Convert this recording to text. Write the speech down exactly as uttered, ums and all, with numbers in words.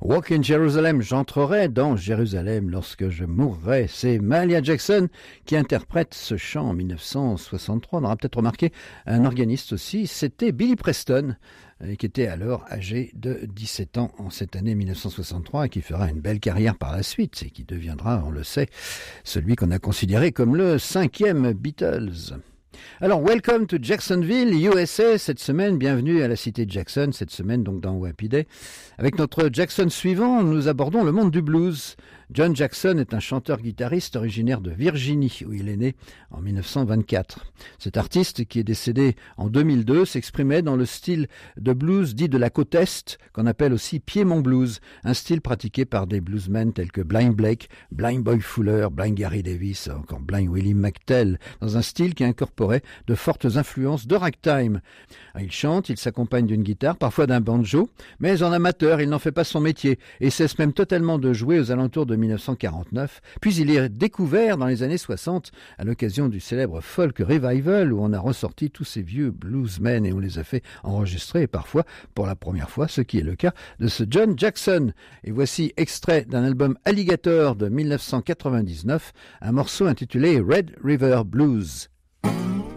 Walk in Jerusalem, j'entrerai dans Jérusalem lorsque je mourrai. C'est Mahalia Jackson qui interprète ce chant en dix-neuf cent soixante-trois. On aura peut-être remarqué un organiste aussi, c'était Billy Preston, qui était alors âgé de dix-sept ans en cette année mille neuf cent soixante-trois et qui fera une belle carrière par la suite et qui deviendra, on le sait, celui qu'on a considéré comme le cinquième Beatles. Alors, welcome to Jacksonville, U S A, cette semaine, bienvenue à la cité de Jackson, cette semaine donc dans Wappy Day. Avec notre Jackson suivant, nous abordons le monde du blues. John Jackson est un chanteur-guitariste originaire de Virginie, où il est né en mille neuf cent vingt-quatre. Cet artiste, qui est décédé en deux mille deux, s'exprimait dans le style de blues dit de la côte Est, qu'on appelle aussi Piedmont Blues, un style pratiqué par des bluesmen tels que Blind Blake, Blind Boy Fuller, Blind Gary Davis, encore Blind Willie McTell, dans un style qui incorporait de fortes influences de ragtime. Il chante, il s'accompagne d'une guitare, parfois d'un banjo, mais en amateur, il n'en fait pas son métier et cesse même totalement de jouer aux alentours de mille neuf cent quarante-neuf, puis il est découvert dans les années soixante à l'occasion du célèbre Folk Revival où on a ressorti tous ces vieux bluesmen et on les a fait enregistrer et parfois pour la première fois, ce qui est le cas de ce John Jackson. Et voici extrait d'un album Alligator de mille neuf cent quatre-vingt-dix-neuf, un morceau intitulé Red River Blues.